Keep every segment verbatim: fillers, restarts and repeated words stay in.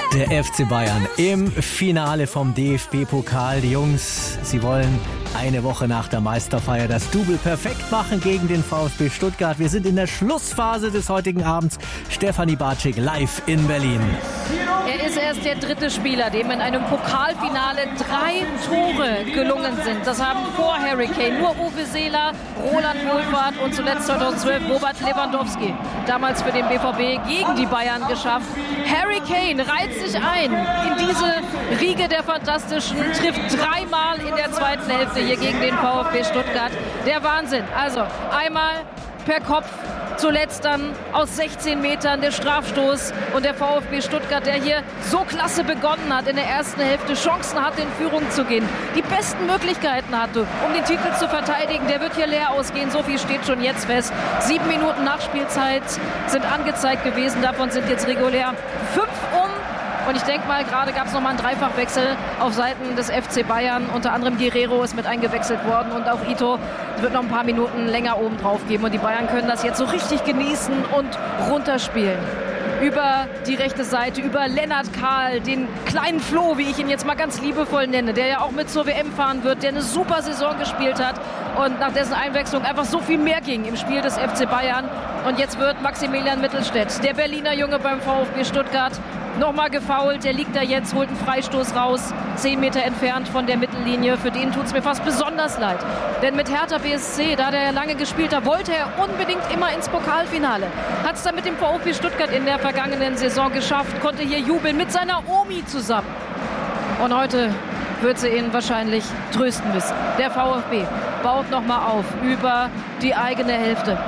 Der F C Bayern im Finale vom D F B-Pokal. Die Jungs, sie wollen eine Woche nach der Meisterfeier das Double perfekt machen gegen den VfB Stuttgart. Wir sind in der Schlussphase des heutigen Abends. Stefanie Bartschik live in Berlin. Er ist erst der dritte Spieler, dem in einem Pokalfinale drei Tore gelungen sind. Das haben vor Harry Kane nur Uwe Seeler, Roland Wohlfahrt und zuletzt zweitausendzwölf Robert Lewandowski. Damals für den B V B gegen die Bayern geschafft. Harry Kane reiht sich ein in diese Riege der Fantastischen, trifft dreimal in der zweiten Hälfte hier gegen den VfB Stuttgart. Der Wahnsinn. Also einmal per Kopf, zuletzt dann aus sechzehn Metern der Strafstoß und der VfB Stuttgart, der hier so klasse begonnen hat in der ersten Hälfte, Chancen hatte, in Führung zu gehen, die besten Möglichkeiten hatte, um den Titel zu verteidigen. Der wird hier leer ausgehen, so viel steht schon jetzt fest. Sieben Minuten Nachspielzeit sind angezeigt gewesen, davon sind jetzt regulär fünf um. Und ich denke mal, gerade gab es nochmal einen Dreifachwechsel auf Seiten des F C Bayern. Unter anderem Guerrero ist mit eingewechselt worden und auch Ito wird noch ein paar Minuten länger oben drauf geben. Und die Bayern können das jetzt so richtig genießen und runterspielen. Über die rechte Seite, über Lennart Kahl, den kleinen Flo, wie ich ihn jetzt mal ganz liebevoll nenne, der ja auch mit zur W M fahren wird, der eine super Saison gespielt hat und nach dessen Einwechslung einfach so viel mehr ging im Spiel des F C Bayern. Und jetzt wird Maximilian Mittelstädt, der Berliner Junge beim VfB Stuttgart, nochmal gefoult. Der liegt da jetzt, holt einen Freistoß raus, zehn Meter entfernt von der Mittellinie. Für den tut es mir fast besonders leid. Denn mit Hertha B S C, da der ja lange gespielt hat, wollte er unbedingt immer ins Pokalfinale. Hat es dann mit dem VfB Stuttgart in der vergangenen Saison geschafft, konnte hier jubeln mit seiner Omi zusammen. Und heute wird sie ihn wahrscheinlich trösten müssen. Der VfB baut nochmal auf über die eigene Hälfte.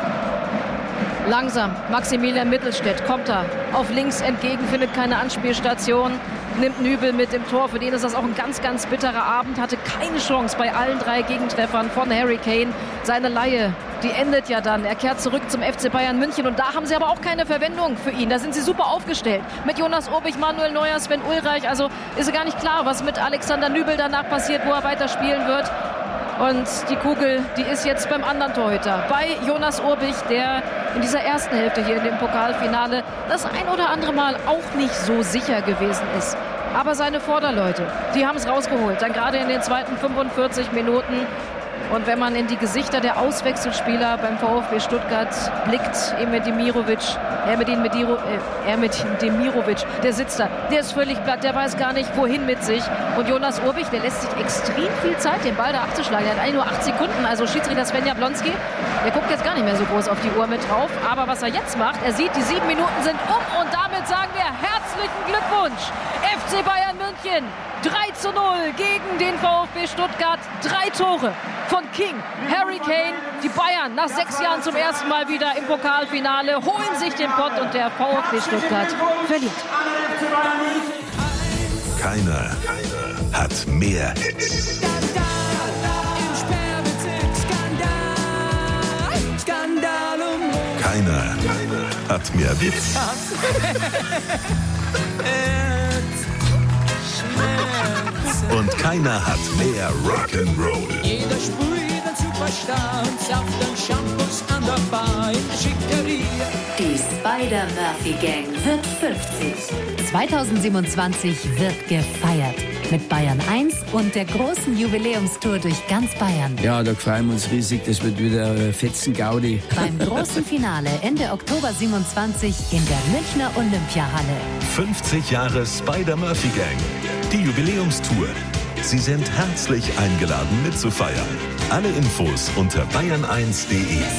Langsam, Maximilian Mittelstädt kommt da auf links entgegen, findet keine Anspielstation, nimmt Nübel mit im Tor. Für den ist das auch ein ganz, ganz bitterer Abend. Hatte keine Chance bei allen drei Gegentreffern von Harry Kane. Seine Leihe, die endet ja dann. Er kehrt zurück zum F C Bayern München und da haben sie aber auch keine Verwendung für ihn. Da sind sie super aufgestellt. Mit Jonas Urbich, Manuel Neuer, Sven Ulreich. Also ist gar nicht klar, was mit Alexander Nübel danach passiert, wo er weiter spielen wird. Und die Kugel, die ist jetzt beim anderen Torhüter, bei Jonas Urbich, der in dieser ersten Hälfte hier in dem Pokalfinale das ein oder andere Mal auch nicht so sicher gewesen ist. Aber seine Vorderleute, die haben es rausgeholt, dann gerade in den zweiten fünfundvierzig Minuten. Und wenn man in die Gesichter der Auswechselspieler beim VfB Stuttgart blickt, Emir Demirovic, Ermedin Mediro, äh, Ermedin Demirovic, der sitzt da, der ist völlig platt, der weiß gar nicht, wohin mit sich. Und Jonas Urbich, der lässt sich extrem viel Zeit, den Ball da abzuschlagen. Er hat eigentlich nur acht Sekunden, also Schiedsrichter Sven Jablonski, der guckt jetzt gar nicht mehr so groß auf die Uhr mit drauf. Aber was er jetzt macht, er sieht, die sieben Minuten sind um und damit sagen wir herzlichen Glückwunsch, F C Bayern München. drei zu null gegen den VfB Stuttgart. Drei Tore von King, Harry Kane. Die Bayern nach sechs Jahren zum ersten Mal wieder im Pokalfinale, holen sich den Pott und der VfB Stuttgart verliert. Keiner, keiner hat mehr Hits. Keiner, keiner hat mehr Witz. Und keiner hat mehr Rock'n'Roll. Jeder sprüht einen Superstar und Saft und Shampoos an der Bar in Schickeria. Die Spider-Murphy-Gang wird fünfzig. zweitausendsiebenundzwanzig wird gefeiert. Mit Bayern eins und der großen Jubiläumstour durch ganz Bayern. Ja, da freuen wir uns riesig. Das wird wieder fetzen Gaudi. Beim großen Finale Ende Oktober siebenundzwanzig in der Münchner Olympiahalle. fünfzig Jahre Spider-Murphy-Gang. Die Jubiläumstour. Sie sind herzlich eingeladen mitzufeiern. Alle Infos unter bayern eins punkt de.